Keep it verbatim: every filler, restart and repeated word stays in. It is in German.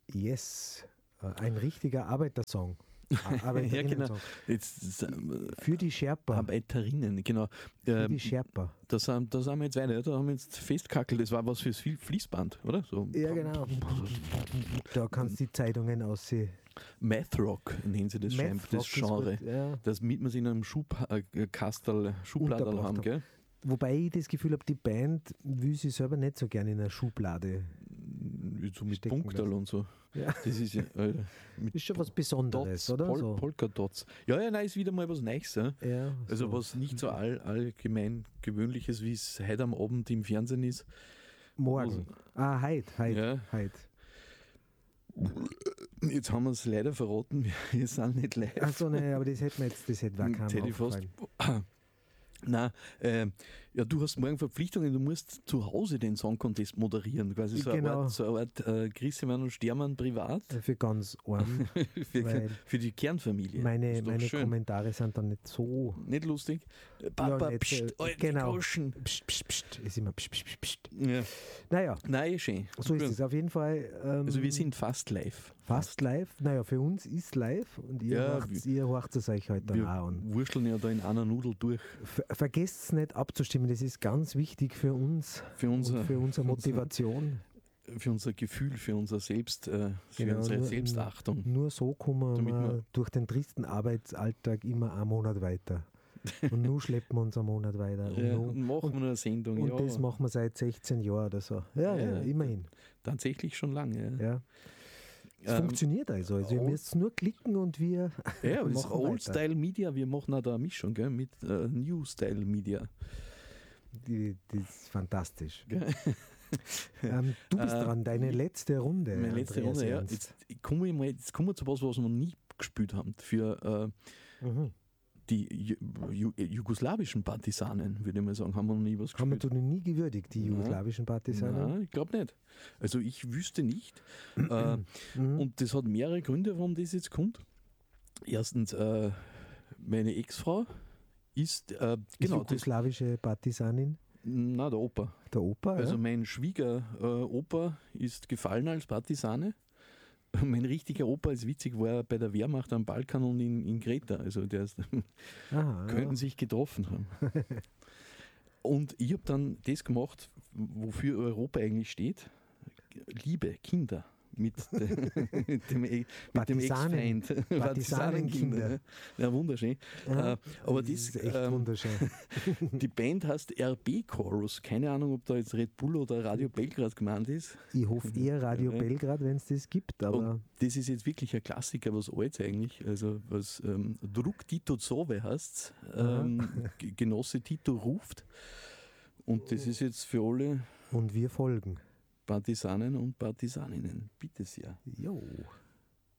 Yes, ein richtiger Arbeitersong. Ja, genau. Jetzt, äh, Für die Sherpa. Arbeiterinnen, genau. Für Ähm, die Sherpa. Da sind, da sind wir jetzt weiter, da haben wir jetzt festkackelt, das war was fürs Fließband, oder? So. Ja, genau. Da kannst du die Zeitungen aussehen. Math Rock nennen sie das, Math scheinbar, das Rock ist Genre, gut, ja. damit wir es in einem Schubkastel, Schubladerl Unterbracht haben, haben. gell? Wobei ich das Gefühl habe, die Band will sich selber nicht so gerne in einer Schublade. So mit stecken Punkterl lassen. und so. Ja. Das ist ja äh, mit Ist schon was Besonderes, Dots, oder? Pol So. Polka-Dots. Ja, ja, nein, ist wieder mal was Neues. Ja? Ja, Also so. was nicht so all, allgemein gewöhnliches, wie es heute am Abend im Fernsehen ist. Morgen. Ah, heute, heute, Ja. heute. Jetzt haben wir es leider verraten, wir sind nicht live. Achso, nein, aber das hätte mir jetzt, das hätte war Jetzt keinem hätte ich fast. aufgefallen. Nein, äh, ja, du hast morgen Verpflichtungen, du musst zu Hause den Song Contest moderieren. Quasi so Genau. eine Art, so eine Art äh, Grissemann und Stermann privat Für ganz arm. für, Weil für die Kernfamilie. Meine, Ist doch meine schön. Kommentare sind dann nicht so. Nicht lustig. Papa, Ja, nicht, pst, äh, alte genau. Groschen. Psst, psst, psst. Ist immer psst, psst, psst. Ja. Naja, Nein, eh schön. so ist Gut. es auf jeden Fall. Ähm, Also wir sind fast live. fast live. Naja, für uns ist live und ihr Ja, macht's, wir- ihr horcht es euch heute dann Wir auch an. wurschteln ja da in einer Nudel durch. Ver vergesst es nicht abzustimmen, das ist ganz wichtig für uns Für unser, und für unsere für Motivation. unser, für unser Gefühl, für unser Selbst, äh, für Genau, unsere nur- Selbstachtung. Nur so kommen Damit wir wir- durch den tristen Arbeitsalltag immer einen Monat weiter. Und nun schleppen wir uns einen Monat weiter. Und, Ja, nun- und machen wir eine Sendung. und ja, das machen wir seit sechzehn Jahren oder so. Ja, ja, Ja. immerhin. tatsächlich schon lange. Ja. Ja. Es Ähm, funktioniert also. also ihr old- müsst nur klicken und wir Ja, aber das ist machen weiter. Old-Style Media, wir machen auch da eine Mischung gell, mit äh, New-Style Media. Die, das ist fantastisch. Gell? Ähm, du bist Äh, dran, deine letzte Runde. Meine letzte Andreas Runde, ja. Ernst. Jetzt kommen wir, mal, jetzt kommen wir zu was, was wir nie gespielt haben. Für äh, Mhm. die Ju Ju jugoslawischen Partisanen, würde ich mal sagen, haben wir noch nie was Haben wir gespielt. du noch nie gewürdigt, die jugoslawischen Partisanen? Nein, ich glaube nicht. Also ich wüsste nicht. äh, Mhm. und das hat mehrere Gründe, warum das jetzt kommt. Erstens, äh, meine Ex-Frau ist, äh, Die genau, das, jugoslawische Partisanin, na, der Opa. der Opa. Also ja? mein Schwiegeropa äh, ist gefallen als Partisane. Mein richtiger Opa ist witzig, war bei der Wehrmacht am Balkan und in, in Kreta. Also der ist, Aha, könnten ja. sich getroffen haben. Und ich habe dann das gemacht, wofür Europa eigentlich steht. Liebe Kinder mit, de, mit dem, E- mit dem Partisanen- Ex-Feind. Partisanenkinder. Ja, wunderschön. Ja, Äh, aber das das, ist echt ähm, wunderschön. die Band heißt R B Chorus. Keine Ahnung, ob da jetzt Red Bull oder Radio Belgrad gemeint ist. Ich hoffe eher Radio Ja. Belgrad, wenn es das gibt, aber Und das ist jetzt wirklich ein Klassiker, was Altes eigentlich. Also was ähm, Druk Tito Zove heißt, ähm, G- Genosse Tito ruft. Und das ist jetzt für alle und wir folgen. Partisanen und Partisaninnen. Bitte sehr. Jo.